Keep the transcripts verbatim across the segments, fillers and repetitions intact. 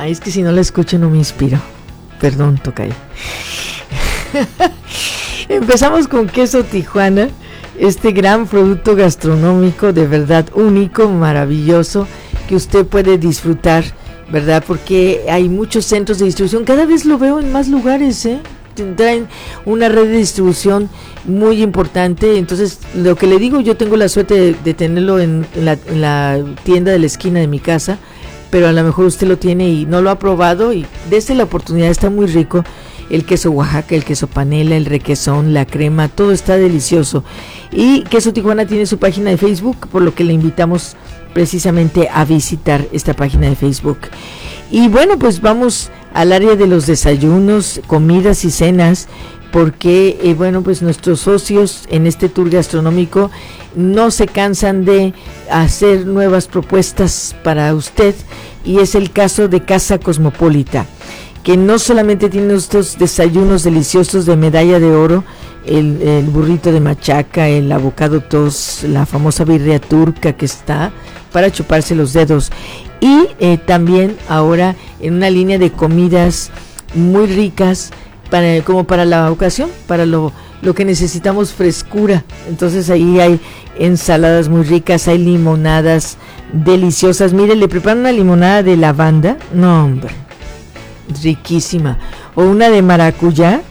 Ay, es que si no la escucho no me inspiro. Perdón, tocayo. Empezamos con queso Tijuana, este gran producto gastronómico de verdad único, maravilloso, que usted puede disfrutar, ¿verdad? Porque hay muchos centros de distribución, cada vez lo veo en más lugares, ¿eh? Traen una red de distribución muy importante. Entonces, lo que le digo, yo tengo la suerte de, de tenerlo en, en, la, en la tienda de la esquina de mi casa, pero a lo mejor usted lo tiene y no lo ha probado, y dése la oportunidad, está muy rico. El queso Oaxaca, el queso panela, el requesón, la crema, todo está delicioso. Y Queso Tijuana tiene su página de Facebook, por lo que le invitamos precisamente a visitar esta página de Facebook. Y bueno, pues vamos al área de los desayunos, comidas y cenas, porque eh, bueno, pues nuestros socios en este tour gastronómico no se cansan de hacer nuevas propuestas para usted, y es el caso de Casa Cosmopolita, que no solamente tiene estos desayunos deliciosos de medalla de oro, el, el burrito de machaca, el avocado toast, la famosa birria turca que está para chuparse los dedos, y eh, también ahora en una línea de comidas muy ricas para, como para la ocasión, para lo, lo que necesitamos, frescura. Entonces ahí hay ensaladas muy ricas, hay limonadas deliciosas. Mire, le preparan una limonada de lavanda, no hombre, riquísima, o una de maracuyá,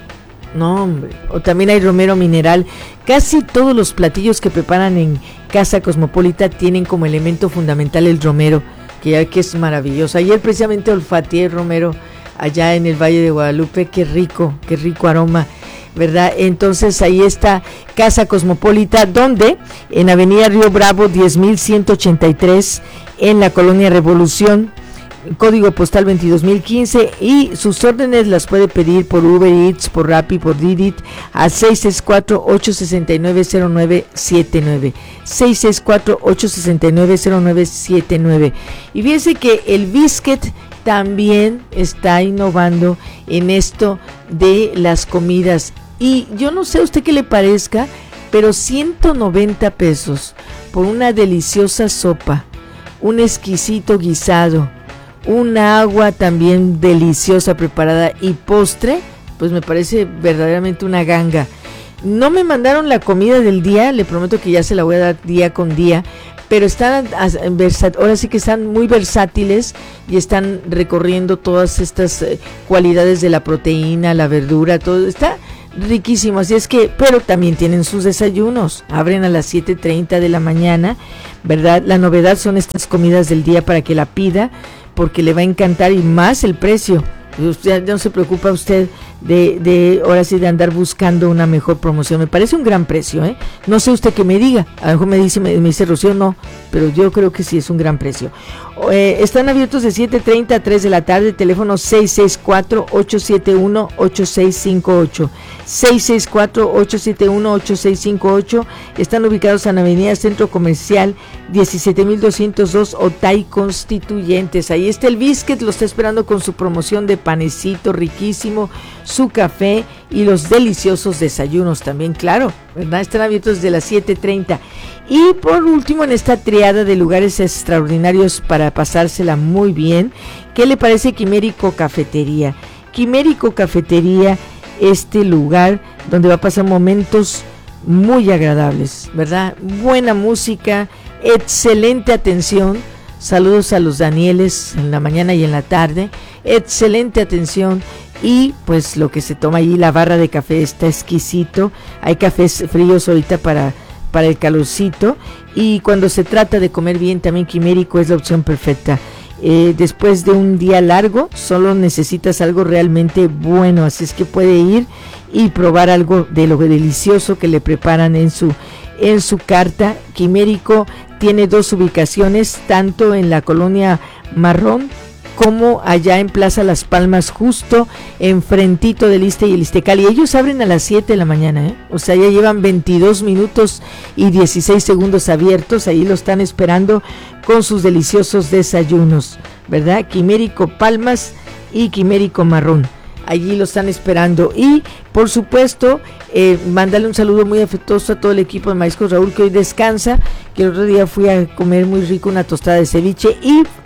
no hombre, o también hay romero mineral. Casi todos los platillos que preparan en Casa Cosmopolita tienen como elemento fundamental el romero, que ya que es maravilloso. Ayer precisamente olfateé romero allá en el Valle de Guadalupe, qué rico, qué rico aroma, ¿verdad? Entonces ahí está Casa Cosmopolita, donde en Avenida Río Bravo diez mil ciento ochenta y tres, en la Colonia Revolución, código postal veintidós mil quince, y sus órdenes las puede pedir por Uber Eats, por Rappi, por Didi a seis seis cuatro, ocho seis nueve, cero nueve siete nueve, seis seis cuatro, ocho seis nueve, cero nueve siete nueve. Y fíjense que el Biscuit también está innovando en esto de las comidas, y yo no sé a usted qué le parezca, pero ciento noventa pesos por una deliciosa sopa, un exquisito guisado, un agua también deliciosa preparada y postre, pues me parece verdaderamente una ganga. No me mandaron la comida del día, le prometo que ya se la voy a dar día con día, pero están, ahora sí que están muy versátiles y están recorriendo todas estas cualidades de la proteína, la verdura, todo está riquísimo. Así es que, pero también tienen sus desayunos, abren a las siete treinta de la mañana, ¿verdad? La novedad son estas comidas del día para que la pida, porque le va a encantar, y más el precio. Usted no se preocupa usted de, de ahora sí de andar buscando una mejor promoción. Me parece un gran precio, ¿eh? No sé usted que me diga, a lo mejor me dice, me, me dice Rocío, no, pero yo creo que sí es un gran precio. Eh, están abiertos de siete treinta a tres de la tarde, teléfono seis seis cuatro, ocho siete uno, ocho seis cinco ocho, seis seis cuatro, ocho siete uno, ocho seis cinco ocho. Están ubicados en la Avenida Centro Comercial diecisiete mil doscientos dos, Otay Constituyentes. Ahí está el Biscuit, lo está esperando con su promoción de panecito riquísimo, su café y los deliciosos desayunos también, claro, ¿verdad? Están abiertos desde las siete treinta. Y por último, en esta triada de lugares extraordinarios para pasársela muy bien, ¿qué le parece Quimérico Cafetería? Quimérico Cafetería, este lugar donde va a pasar momentos muy agradables, ¿verdad? Buena música, excelente atención. Saludos a los Danieles en la mañana y en la tarde. Excelente atención, y pues lo que se toma allí, la barra de café está exquisito. Hay cafés fríos ahorita para, para el calorcito, y cuando se trata de comer bien también Quimérico es la opción perfecta. Eh, después de un día largo solo necesitas algo realmente bueno, así es que puede ir y probar algo de lo delicioso que le preparan en su en su carta. Quimérico tiene dos ubicaciones, tanto en la Colonia Marrón como allá en Plaza Las Palmas, justo enfrentito del Iste y el Istecal, y ellos abren a las siete de la mañana, ¿eh? O sea, ya llevan veintidós minutos y dieciséis segundos abiertos, ahí lo están esperando con sus deliciosos desayunos, ¿verdad? Quimérico Palmas y Quimérico Marrón, allí lo están esperando. Y por supuesto, eh, mándale un saludo muy afectuoso a todo el equipo de Mariscos Raúl, que hoy descansa, que el otro día fui a comer muy rico una tostada de ceviche, y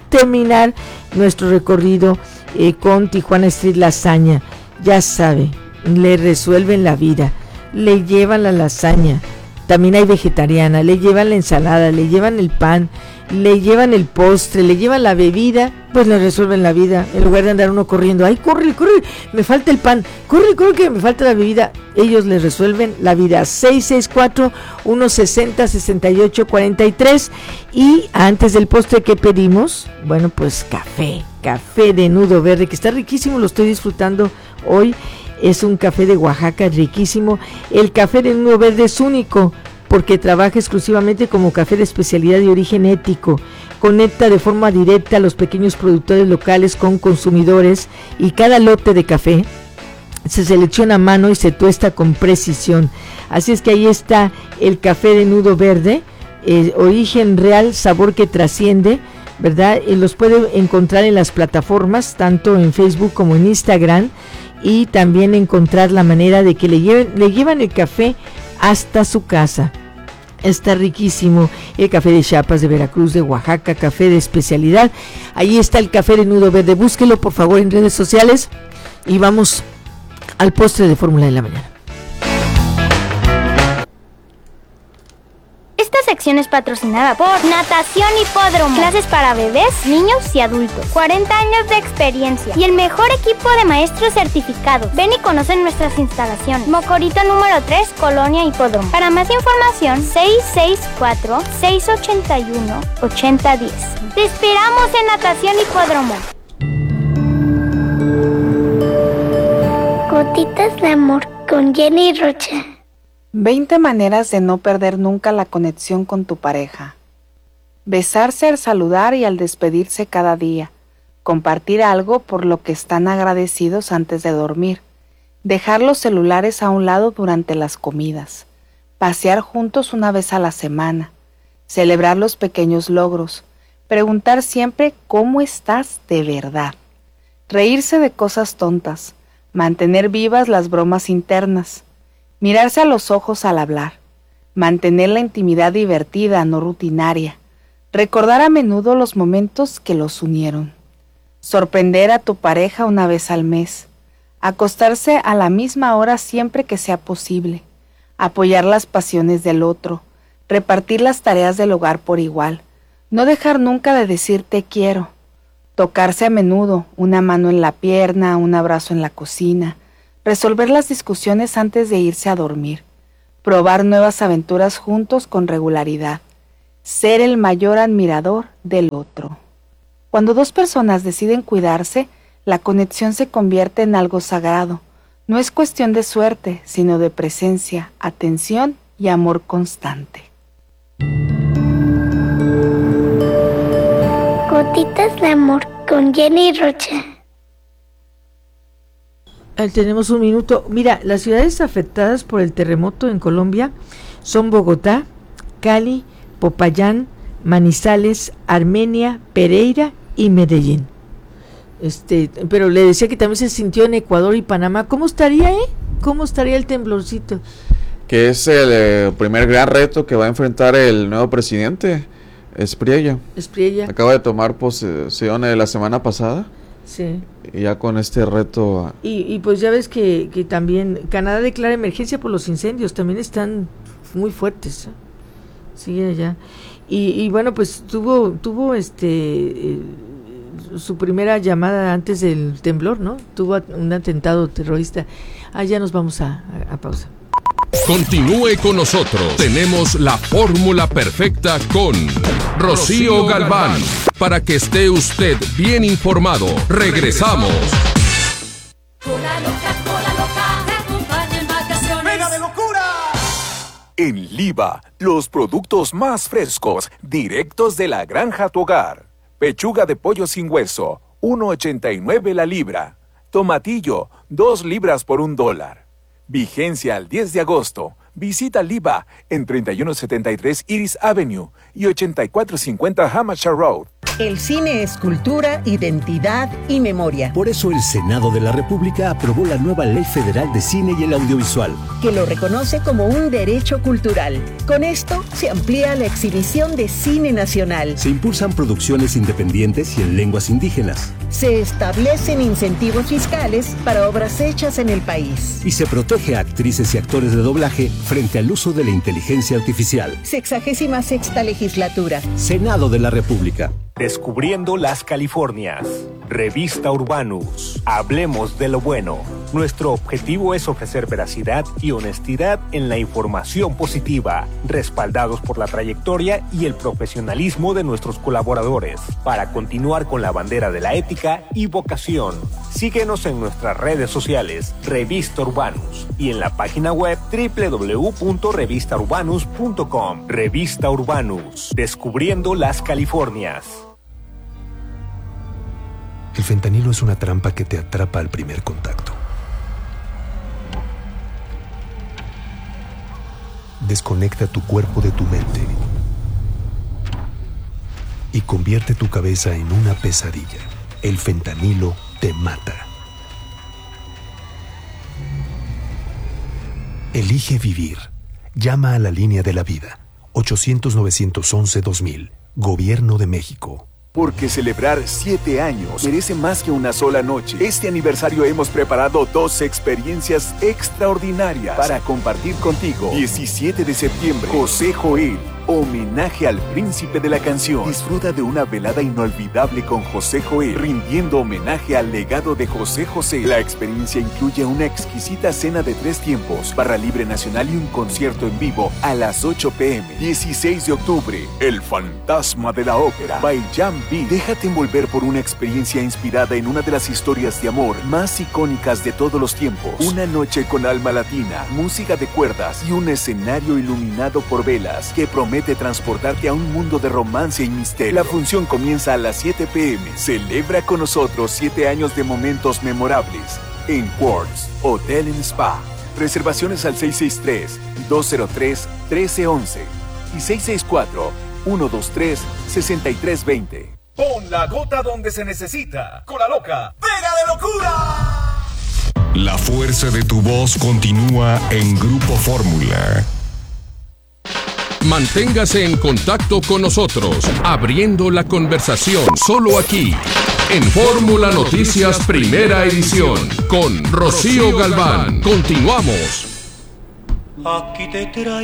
terminar nuestro recorrido eh, con Tijuana Street Lasaña. Ya sabe, le resuelven la vida, le llevan la lasaña, también hay vegetariana, le llevan la ensalada, le llevan el pan, le llevan el postre, le llevan la bebida, pues le resuelven la vida, en lugar de andar uno corriendo, ay, corre, corre, me falta el pan, corre, corre, que me falta la bebida, ellos le resuelven la vida. Seis seis cuatro, uno sesenta, sesenta y ocho cuarenta y tres. Y antes del postre, ¿qué pedimos? Bueno, pues café, café de nudo verde, que está riquísimo, lo estoy disfrutando hoy. Es un café de Oaxaca riquísimo. El café de nudo verde es único porque trabaja exclusivamente como café de especialidad de origen ético. Conecta de forma directa a los pequeños productores locales con consumidores y cada lote de café se selecciona a mano y se tuesta con precisión. Así es que ahí está el café de nudo verde, eh, origen real, sabor que trasciende, ¿verdad? Y los puede encontrar en las plataformas, tanto en Facebook como en Instagram, y también encontrar la manera de que le lleven, le llevan el café hasta su casa. Está riquísimo el café de Chiapas, de Veracruz, de Oaxaca, café de especialidad. Ahí está el café de nudo verde, búsquelo por favor en redes sociales y vamos al postre de Fórmula de la Mañana. Esta sección es patrocinada por Natación Hipódromo. Clases para bebés, niños y adultos. cuarenta años de experiencia y el mejor equipo de maestros certificados. Ven y conoce nuestras instalaciones. Mocorito número tres, Colonia Hipódromo. Para más información, seis seis cuatro, seis ocho uno, ocho cero uno cero. Te esperamos en Natación Hipódromo. Gotitas de amor con Jenny Rocha. veinte maneras de no perder nunca la conexión con tu pareja. Besarse al saludar y al despedirse cada día. Compartir algo por lo que están agradecidos antes de dormir. Dejar los celulares a un lado durante las comidas. Pasear juntos una vez a la semana. Celebrar los pequeños logros. Preguntar siempre cómo estás de verdad. Reírse de cosas tontas. Mantener vivas las bromas internas. Mirarse a los ojos al hablar, mantener la intimidad divertida, no rutinaria, recordar a menudo los momentos que los unieron, sorprender a tu pareja una vez al mes, acostarse a la misma hora siempre que sea posible, apoyar las pasiones del otro, repartir las tareas del hogar por igual, no dejar nunca de decir te quiero, tocarse a menudo, una mano en la pierna, un abrazo en la cocina, resolver las discusiones antes de irse a dormir, probar nuevas aventuras juntos con regularidad, ser el mayor admirador del otro. Cuando dos personas deciden cuidarse, la conexión se convierte en algo sagrado. No es cuestión de suerte, sino de presencia, atención y amor constante. Gotitas de amor con Jenny Rocha. Tenemos un minuto. Mira, las ciudades afectadas por el terremoto en Colombia son Bogotá, Cali, Popayán, Manizales, Armenia, Pereira y Medellín. Este, pero le decía que también se sintió en Ecuador y Panamá. ¿Cómo estaría, eh? ¿Cómo estaría el temblorcito? Que es el eh, primer gran reto que va a enfrentar el nuevo presidente, Espriella. Espriella. Acaba de tomar posesión la semana pasada. Sí. Y ya con este reto. Y, y pues ya ves que, que también Canadá declara emergencia por los incendios, también están muy fuertes. ¿eh? Sigue allá. Y, y bueno, pues tuvo, tuvo este eh, su primera llamada antes del temblor, ¿no? Tuvo un atentado terrorista. Ah, ya nos vamos a, a, a pausa. Continúe con nosotros. Tenemos la fórmula perfecta con Rocío Galván. Para que esté usted bien informado. Regresamos. Cola loca, cola loca, te acompaña en vacaciones. ¡Venga de locura! En Liva, los productos más frescos, directos de la granja a tu hogar. Pechuga de pollo sin hueso, uno ochenta y nueve la libra. Tomatillo, dos libras por un dólar. Vigencia al diez de agosto. Visita Liva en treinta y uno setenta y tres Iris Avenue y ochenta y cuatro cincuenta Hampshire Road. El cine es cultura, identidad y memoria. Por eso el Senado de la República aprobó la nueva Ley Federal de Cine y el Audiovisual, que lo reconoce como un derecho cultural. Con esto se amplía la exhibición de cine nacional. Se impulsan producciones independientes y en lenguas indígenas. Se establecen incentivos fiscales para obras hechas en el país. Y se protege a actrices y actores de doblaje frente al uso de la inteligencia artificial. Sexagésima sexta legislatura. Senado de la República. Descubriendo las Californias. Revista Urbanus. Hablemos de lo bueno. Nuestro objetivo es ofrecer veracidad y honestidad en la información positiva, respaldados por la trayectoria y el profesionalismo de nuestros colaboradores, para continuar con la bandera de la ética y vocación. Síguenos en nuestras redes sociales, Revista Urbanus, y en la página web doble u doble u doble u punto revista urbanus punto com. Revista Urbanus. Descubriendo las Californias. El fentanilo es una trampa que te atrapa al primer contacto. Desconecta tu cuerpo de tu mente y convierte tu cabeza en una pesadilla. El fentanilo te mata. Elige vivir. Llama a la línea de la vida. ochocientos, novecientos once, dos mil. Gobierno de México. Porque celebrar siete años merece más que una sola noche. Este aniversario hemos preparado dos experiencias extraordinarias para compartir contigo. diecisiete de septiembre, José Joel, homenaje al príncipe de la canción. Disfruta de una velada inolvidable con José Joel, rindiendo homenaje al legado de José José. La experiencia incluye una exquisita cena de tres tiempos, barra libre nacional y un concierto en vivo a las ocho pe eme. dieciséis de octubre, El fantasma de la ópera, by Jan B. Déjate envolver por una experiencia inspirada en una de las historias de amor más icónicas de todos los tiempos. Una noche con alma latina, música de cuerdas y un escenario iluminado por velas que promete transportarte a un mundo de romance y misterio. La función comienza a las siete pe eme. Celebra con nosotros siete años de momentos memorables en Quartz Hotel and Spa. Reservaciones al seis seis tres, dos cero tres, uno tres uno uno y seis seis cuatro, uno dos tres, seis tres dos cero. Pon la gota donde se necesita. Con la loca, ¡pega de locura! La fuerza de tu voz continúa en Grupo Fórmula. Manténgase en contacto con nosotros, abriendo la conversación solo aquí, en Fórmula Noticias Primera Edición, con Rocío Galván. Continuamos. Aquí te traigo